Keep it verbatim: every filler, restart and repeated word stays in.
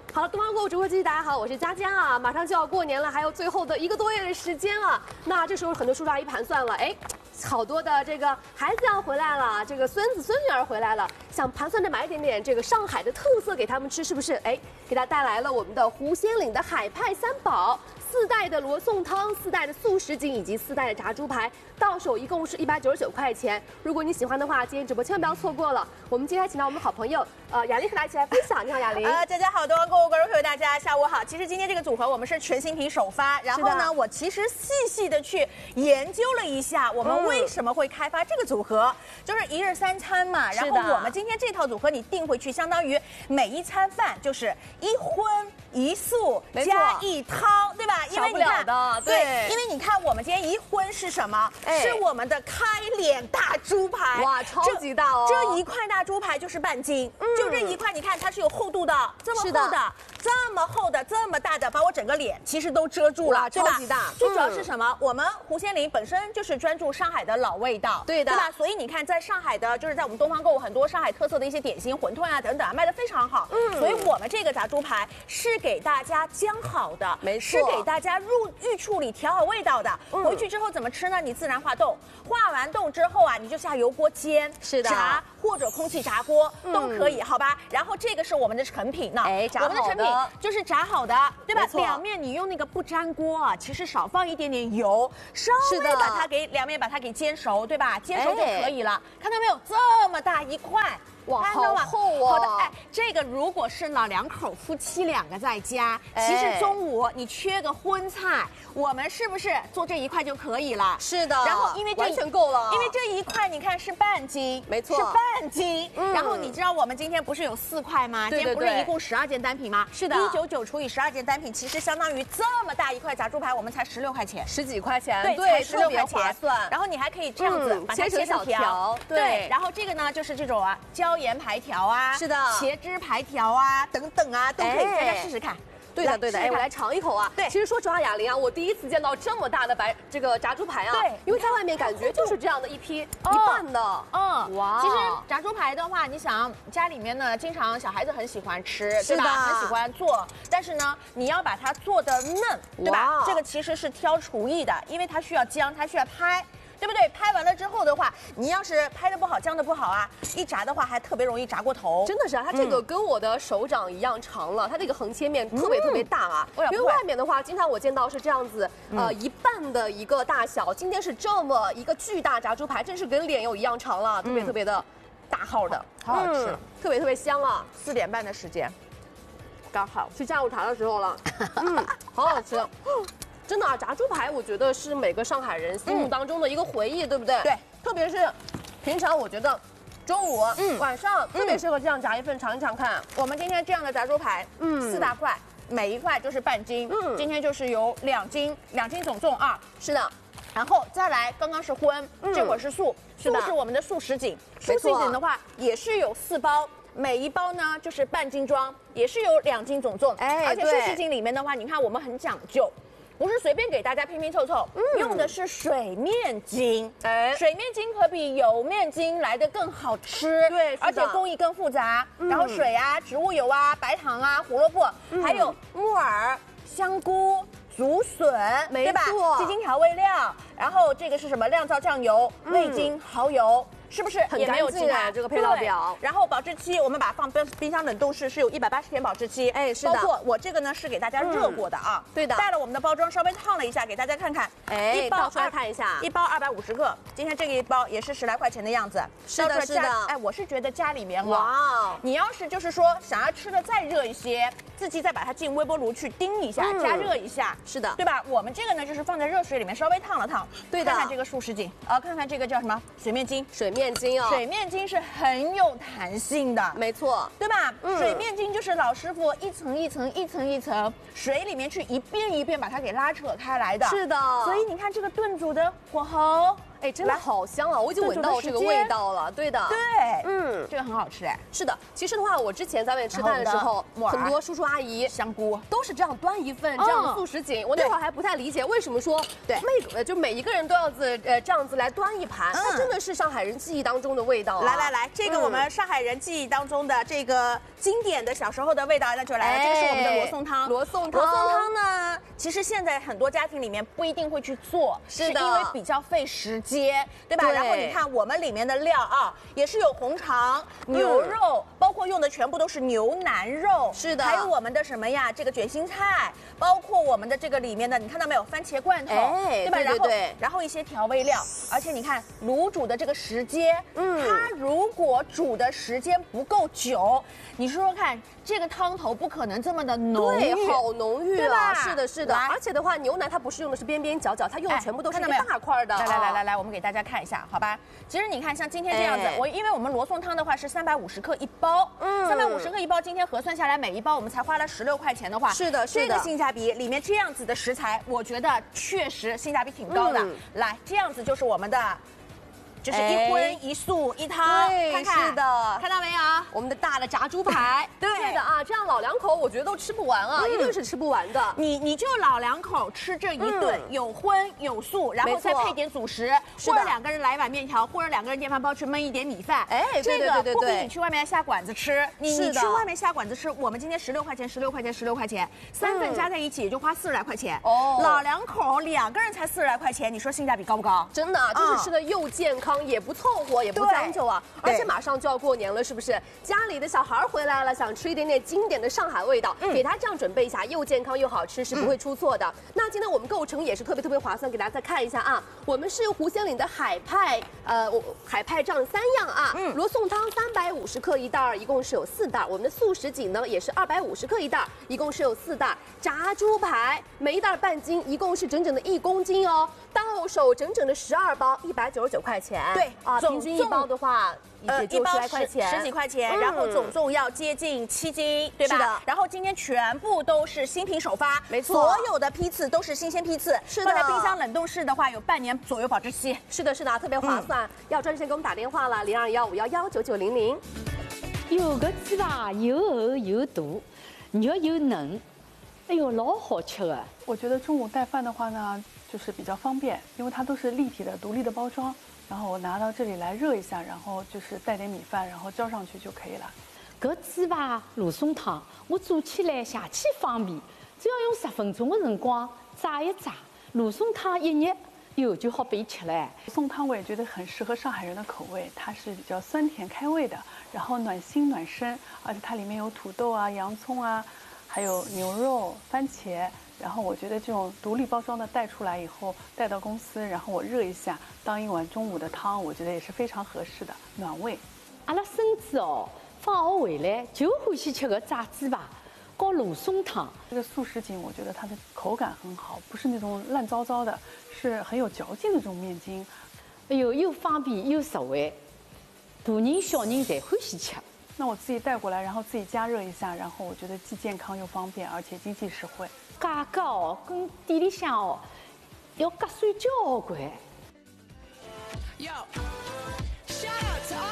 好，东方购物直播间，大家好，我是佳佳啊，马上就要过年了，还有最后的一个多月的时间了。那这时候很多叔叔阿姨盘算了，哎，好多的这个孩子要回来了，这个孙子孙女儿回来了，想盘算着买一点点这个上海的特色给他们吃，是不是？哎，给大家带来了我们的狐仙岭的海派三宝。 四袋的罗宋汤，四袋的素什锦以及四袋的炸猪排，到手一共是一百九十九块钱。如果你喜欢的话，今天直播千万不要错过了。我们今天还请到我们好朋友呃雅玲和大家一起来分享。你好，雅玲。 呃，大家好，东方购物观众朋友，大家下午好。其实今天这个组合我们是全新品首发，然后呢，我其实细细的去研究了一下，我们为什么会开发这个组合，嗯、就是一日三餐嘛。然后我们今天这套组合你订回去，相当于每一餐饭就是一荤一素加一汤，对吧？因为你看。 对，因为你看，我们今天一荤是什么？哎、是我们的开脸大猪排， 哇，超级大哦！ 这一块大猪排就是半斤，嗯、就这一块，你看它是有厚度的，这么厚的，的这么厚的，这么大的，把我整个脸其实都遮住了，对吧？ 超级大。 最主要是什么？嗯、我们狐仙岭本身就是专注上海的老味道， 对的， 对吧？所以你看，在上海的，就是在我们东方购物很多上海特色的一些点心、馄饨啊等等啊，卖的非常好。嗯，所以我们这个炸猪排是给大家姜好的， 没错， 是给大家入预处理调好味道的。嗯、回去之后怎么吃呢？你自然化冻，化完冻之后啊，你就下油锅煎， 是的， 炸或者空气炸锅、嗯、都可以，好吧？然后这个是我们的成品呢， 哎，炸好的， 我们的成品就是炸好的，对吧？两面你用那个不粘锅啊，其实少放一点点油，稍微把它给两面把它给煎熟，对吧？煎熟就可以了。哎、看到没有？这么大一块。 哇，好厚啊！ 好的，哎，这个如果是老两口夫妻两个在家，哎、其实中午你缺个荤菜，我们是不是做这一块就可以了？ 是的。 然后因为这完全够了， 因为这一块你看是半斤， 没错， 是半斤。嗯、然后你知道我们今天不是有四块吗？ 对对对， 今天不是一共十二件单品吗？ 是的， 一九九除以十二件单品，其实相当于这么大一块炸猪排，我们才十六块钱， 十几块钱， 对， 对， 十六块钱，划算。 然后你还可以这样子把它切成条，对。然后这个呢就是这种啊椒盐排条啊。 是的， 茄汁排条啊，等等啊，都可以，大家试试看。 对的，对的，哎，我来尝一口啊。 对， 其实说实话，雅玲啊，我第一次见到这么大的白这个炸猪排啊。 对， 因为在外面感觉就是这样的一批一半的。 嗯，哇。其实炸猪排的话，你想家里面呢，经常小孩子很喜欢吃，对吧？很喜欢做，但是呢，你要把它做的嫩，对吧？这个其实是挑厨艺的，因为它需要姜，它需要拍。 对不对？拍完了之后的话，你要是拍的不好，姜的不好啊，一炸的话还特别容易炸过头。 真的是啊，它这个跟我的手掌一样长了，它这个横切面特别特别大啊。因为外面的话，经常我见到是这样子，呃，一半的一个大小。今天是这么一个巨大炸猪排，真是跟脸有一样长了，特别特别的大号的， 好好吃， 特别特别香啊。 四点半的时间，刚好去下午茶的时候了，嗯，好好吃。 真的啊，炸猪排我觉得是每个上海人心目当中的一个回忆，嗯、对不对？ 对， 特别是平常我觉得中午、嗯、晚上特别适合这样炸一份尝一尝看。 我们今天这样的炸猪排，嗯，四大块，每一块就是半斤，嗯，今天就是有两斤，两斤总重啊， 是的。 然后再来，刚刚是荤，嗯、这会儿是素，素是我们的素什锦，素什锦的话也是有四包。 每一包呢就是半斤装，也是有两斤总重，哎，而且素什锦里面的话，你看我们很讲究。 不是随便给大家拼拼凑凑，嗯、用的是水面筋，哎，水面筋可比油面筋来得更好吃， 对， 而且工艺更复杂。嗯、然后水啊、植物油啊、白糖啊、胡萝卜，嗯、还有木耳、香菇、竹笋，对吧？鸡精调味料，然后这个是什么？酿造酱油、味精、蚝油。 是不是很干净啊？这个配料表， 然后保质期我们把它放冰冰箱冷冻室是有一百八十天保质期， 哎，是的。 包括我这个呢是给大家热过的啊， 对的。 带了我们的包装，稍微烫了一下，给大家看看， 哎， 一包出来看一下， 一包二百五十克，今天这个一包也是十来块钱的样子， 是的，是的。 哎，我是觉得家里面哇，你要是就是说想要吃的再热一些，自己再把它进微波炉去叮一下，加热一下， 是的， 对吧？我们这个呢就是放在热水里面稍微烫了烫， 对的。 看看这个素什锦，啊，看看这个叫什么水面筋， 水面筋哦， 水面。 面筋是很有弹性的， 没错， 对吧？嗯、水面筋就是老师傅一层一层、一层一层水里面去一遍一遍把它给拉扯开来的。 是的， 所以你看这个炖煮的火候， 哎，真的好香啊！我已经闻到这个味道了。对的， 对， 嗯， 这个很好吃哎。 是的，其实的话，我之前在外面吃饭的时候，很多叔叔阿姨、 香菇都是这样端一份这样的素什锦。我那会儿还不太理解，为什么说对每就每一个人都要子呃这样子来端一盘，它真的是上海人记忆当中的味道。 来来来，这个我们上海人记忆当中的这个经典的小时候的味道，那就来了。这个是我们的罗宋汤。 罗宋汤， 罗宋汤呢，其实现在很多家庭里面不一定会去做， 是的， 因为比较费时间，对吧？然后你看我们里面的料啊，也是有红肠、牛肉，包括用的全部都是牛腩肉， 是的， 还有我们的什么呀？这个卷心菜，包括我们的这个里面的，你看到没有？番茄罐头， 哎， 对吧？ 对对对， 然后一些调味料，而且你看卤煮的这个时间，嗯，它如果煮的时间不够久，你说说看，这个汤头不可能这么的浓郁， 对，好浓郁啊！是的，是的。而且的话，牛腩它不是用的是边边角角，它用的全部都是一个大块的。 来来来来来，我们给大家看一下，好吧？其实你看，像今天这样子，我因为我们罗宋汤的话是三百五十克一包，嗯，三百五十克一包，今天核算下来每一包我们才花了十六块钱的话， 是的，是的， 这个性价比里面这样子的食材，我觉得确实性价比挺高的。来，这样子就是我们的。就是一荤一素一汤，看看是的， 看到没有？ 我们的大的炸猪排， 对的啊，这样老两口我觉得都吃不完啊，一定是吃不完的。 你你就老两口吃这一顿，有荤有素，然后再配点主食，或者两个人来一碗面条，或者两个人电饭煲去焖一点米饭。 哎， 这个不比你去外面下馆子吃，你你去外面下馆子吃，我们今天十六块钱，十六块钱，十六块钱，三份加在一起也就花四十来块钱。哦，老两口两个人才四十来块钱，你说性价比高不高？ 真的，就是吃的又健康，也不凑合，也不将就啊。而且马上就要过年了，是不是？家里的小孩回来了，想吃一点点经典的上海味道，给他这样准备一下，又健康又好吃，是不会出错的。那今天我们构成也是特别特别划算，给大家再看一下啊。我们是胡仙岭的海派，呃，海派这样三样啊。嗯，罗宋汤三百五十克一袋，一共是有四袋。我们的素什锦呢也是二百五十克一袋，一共是有四袋。炸猪排每一袋半斤，一共是整整的一公斤哦。到手整整的十二包，一百九十九块钱。 对啊，平均一包的话。 呃，一包十十几块钱，然后总重要接近七斤，对吧？是的。然后今天全部都是新品首发， 没错， 所有的批次都是新鲜批次， 是的。 放在冰箱冷冻室的话，有半年左右保质期。 是的，是的，特别划算。要专线给我们打电话了，零二幺五幺幺九九零零。 有个鸡吧，又厚又大，肉又嫩，哎呦，老好吃的。 我觉得中午带饭的话呢，就是比较方便，因为它都是立体的、独立的包装。然后我拿到这里来热一下，然后就是带点米饭，然后浇上去就可以了。 搿鸡排罗宋汤，我做起来下去方便，只要用十分钟的辰光炸一炸，罗宋汤一热，哟就好备吃了。 罗宋汤我也觉得很适合上海人的口味，它是比较酸甜开胃的，然后暖心暖身，而且它里面有土豆啊、洋葱啊，还有牛肉、番茄。然后我觉得这种独立包装的带出来以后，带到公司，然后我热一下，当一碗中午的汤，我觉得也是非常合适的，暖胃。 阿拉孙子哦，放学回来就欢喜吃个炸鸡排，搞罗宋汤。 这个素什锦，我觉得它的口感很好，不是那种烂糟糟的，是很有嚼劲的这种面筋。 哎呦，又方便又实惠，大人小人侪欢喜吃。 那我自己带过来，然后自己加热一下，然后我觉得既健康又方便，而且经济实惠。 价格哦，跟店里向哦要隔算交关。